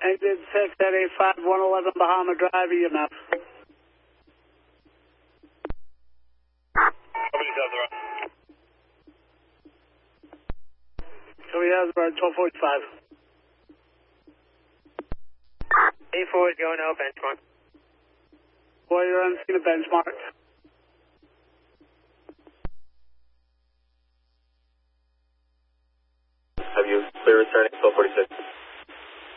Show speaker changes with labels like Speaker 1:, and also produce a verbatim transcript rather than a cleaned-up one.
Speaker 1: Exit six at eight five one eleven Bahama Drive, E M F. So he has about twelve forty-five.
Speaker 2: eight four is going out, benchmark.
Speaker 1: Boy, you're on scene of benchmark.